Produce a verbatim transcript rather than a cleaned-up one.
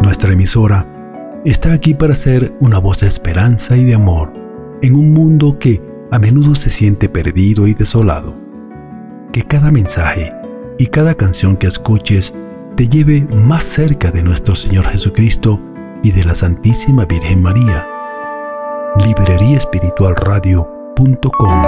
Nuestra emisora está aquí para ser una voz de esperanza y de amor en un mundo que a menudo se siente perdido y desolado. Que cada mensaje y cada canción que escuches te lleve más cerca de nuestro Señor Jesucristo y de la Santísima Virgen María. librería espiritual radio punto com